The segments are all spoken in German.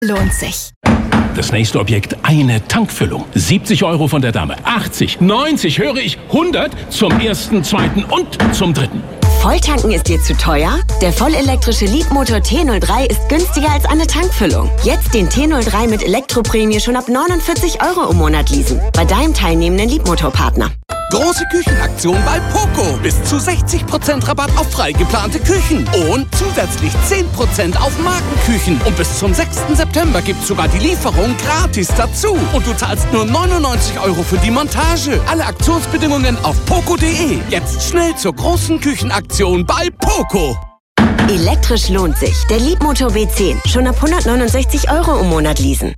Lohnt sich. Das nächste Objekt, eine Tankfüllung. 70 € von der Dame. 80, 90, höre ich, 100 zum ersten, zweiten und zum dritten. Volltanken ist dir zu teuer? Der vollelektrische Leadmotor T03 ist günstiger als eine Tankfüllung. Jetzt den T03 mit Elektroprämie schon ab 49 € im Monat leasen. Bei deinem teilnehmenden Leadmotor-Partner. Große Küchenaktion bei Poco. Bis zu 60% Rabatt auf frei geplante Küchen. Und zusätzlich 10% auf Markenküchen. Und bis zum 6. September gibt's sogar die Lieferung gratis dazu. Und du zahlst nur 99 € für die Montage. Alle Aktionsbedingungen auf poco.de. Jetzt schnell zur großen Küchenaktion bei Poco. Elektrisch lohnt sich. Der Leadmotor B10. Schon ab 169 € im Monat leasen.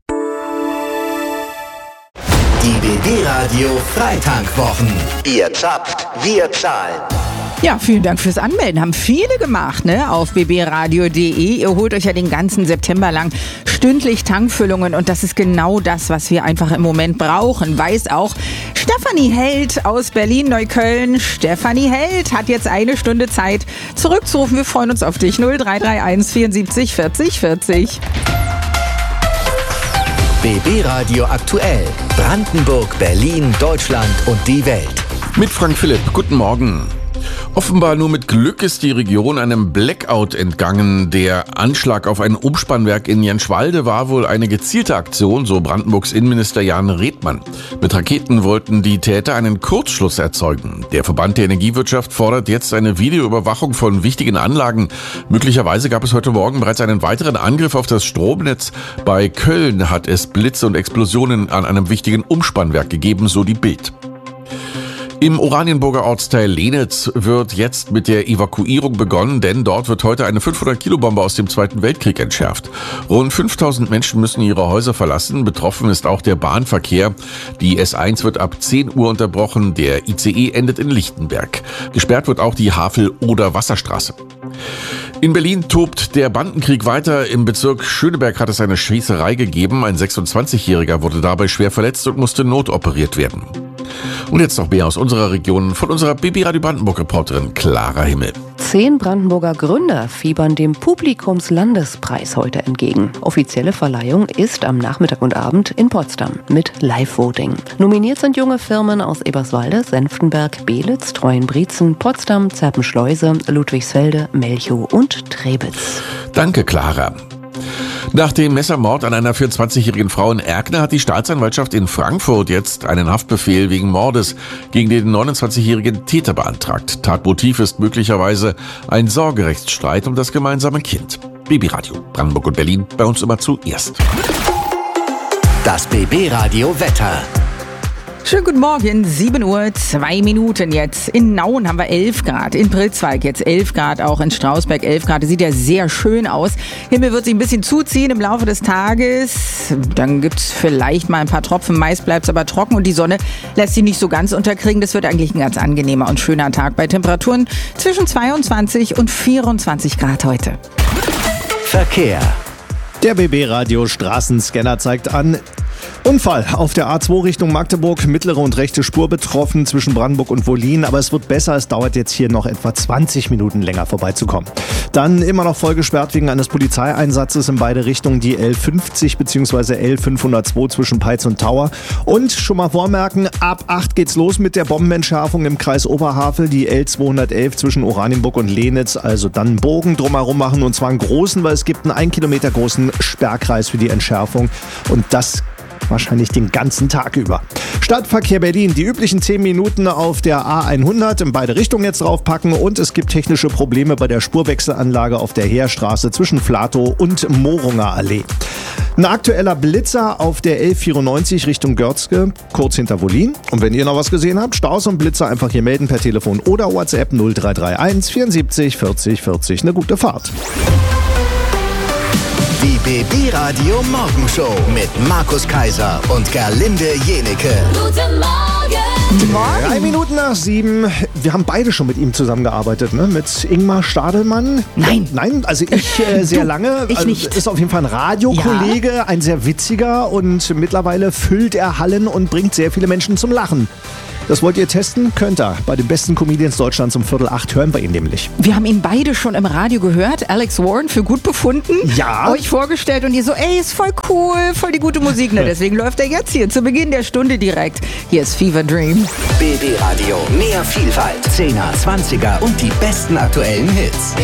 Die BB Radio Freitankwwochen. Ihr zapft, wir zahlen. Ja, vielen Dank fürs Anmelden. Haben viele gemacht, ne? Auf bbradio.de. Ihr holt euch ja den ganzen September lang stündlich Tankfüllungen und das ist genau das, was wir einfach im Moment brauchen. Weiß auch Stefanie Held aus Berlin-Neukölln. Stefanie Held hat jetzt eine Stunde Zeit zurückzurufen. Wir freuen uns auf dich. 0331 74 40 40. BB Radio aktuell. Brandenburg, Berlin, Deutschland und die Welt. Mit Frank Philipp. Guten Morgen. Offenbar nur mit Glück ist die Region einem Blackout entgangen. Der Anschlag auf ein Umspannwerk in Jenschwalde war wohl eine gezielte Aktion, so Brandenburgs Innenminister Jan Redmann. Mit Raketen wollten die Täter einen Kurzschluss erzeugen. Der Verband der Energiewirtschaft fordert jetzt eine Videoüberwachung von wichtigen Anlagen. Möglicherweise gab es heute Morgen bereits einen weiteren Angriff auf das Stromnetz. Bei Köln hat es Blitze und Explosionen an einem wichtigen Umspannwerk gegeben, so die Bild. Im Oranienburger Ortsteil Lenitz wird jetzt mit der Evakuierung begonnen, denn dort wird heute eine 500-Kilo-Bombe aus dem Zweiten Weltkrieg entschärft. Rund 5000 Menschen müssen ihre Häuser verlassen. Betroffen ist auch der Bahnverkehr. Die S1 wird ab 10 Uhr unterbrochen. Der ICE endet in Lichtenberg. Gesperrt wird auch die Havel-oder-Wasserstraße. In Berlin tobt der Bandenkrieg weiter. Im Bezirk Schöneberg hat es eine Schießerei gegeben. Ein 26-Jähriger wurde dabei schwer verletzt und musste notoperiert werden. Und jetzt noch mehr aus unserer Region von unserer BB Radio Brandenburg-Reporterin Clara Himmel. 10 Brandenburger Gründer fiebern dem Publikumslandespreis heute entgegen. Offizielle Verleihung ist am Nachmittag und Abend in Potsdam mit Live-Voting. Nominiert sind junge Firmen aus Eberswalde, Senftenberg, Belitz, Treuenbrietzen, Potsdam, Zerpenschleuse, Ludwigsfelde, Melchow und Trebitz. Danke, Clara. Nach dem Messermord an einer 24-jährigen Frau in Erkner hat die Staatsanwaltschaft in Frankfurt jetzt einen Haftbefehl wegen Mordes gegen den 29-jährigen Täter beantragt. Tatmotiv ist möglicherweise ein Sorgerechtsstreit um das gemeinsame Kind. BB Radio, Brandenburg und Berlin, bei uns immer zuerst. Das BB Radio Wetter. Schönen guten Morgen, 7 Uhr, 2 Minuten jetzt. In Nauen haben wir 11 Grad, in Pritzwalk jetzt 11 Grad, auch in Strausberg 11 Grad. Das sieht ja sehr schön aus. Himmel wird sich ein bisschen zuziehen im Laufe des Tages. Dann gibt's vielleicht mal ein paar Tropfen, meist bleibt's aber trocken und die Sonne lässt sich nicht so ganz unterkriegen. Das wird eigentlich ein ganz angenehmer und schöner Tag bei Temperaturen zwischen 22 und 24 Grad heute. Verkehr. Der BB Radio Straßenscanner zeigt an: Unfall auf der A2 Richtung Magdeburg, mittlere und rechte Spur betroffen zwischen Brandenburg und Wollin, aber es wird besser, es dauert jetzt hier noch etwa 20 Minuten länger vorbeizukommen. Dann immer noch voll gesperrt wegen eines Polizeieinsatzes in beide Richtungen, die L50 bzw. L502 zwischen Peitz und Tauer. Und schon mal vormerken, ab 8 geht's los mit der Bombenentschärfung im Kreis Oberhavel, die L211 zwischen Oranienburg und Lenitz, also dann einen Bogen drumherum machen und zwar einen großen, weil es gibt einen 1 Kilometer großen Sperrkreis für die Entschärfung und das wahrscheinlich den ganzen Tag über. Stadtverkehr Berlin, die üblichen 10 Minuten auf der A100 in beide Richtungen jetzt draufpacken und es gibt technische Probleme bei der Spurwechselanlage auf der Heerstraße zwischen Flatow und Morunger Allee. Ein aktueller Blitzer auf der L94 Richtung Görzke, kurz hinter Wollin. Und wenn ihr noch was gesehen habt, Staus und Blitzer einfach hier melden per Telefon oder WhatsApp 0331 74 40 40. Eine gute Fahrt. Die BB Radio Morgenshow mit Markus Kaiser und Gerlinde Jenecke. Guten Morgen. 3 Minuten nach 7. Wir haben beide schon mit ihm zusammengearbeitet, ne? Mit Ingmar Stadelmann. Nein, also ich sehr lange. Ich nicht. Also ist auf jeden Fall ein Radiokollege, ein sehr witziger und mittlerweile füllt er Hallen und bringt sehr viele Menschen zum Lachen. Das wollt ihr testen? Könnt ihr. Bei den besten Comedians Deutschlands um 7:45 hören wir ihn nämlich. Wir haben ihn beide schon im Radio gehört. Alex Warren für gut befunden. Ja. Euch vorgestellt und ihr so, ey, ist voll cool, voll die gute Musik. Ne? Deswegen läuft er jetzt hier zu Beginn der Stunde direkt. Hier ist Fever Dream. BB Radio, mehr Vielfalt, 10er, 20er und die besten aktuellen Hits.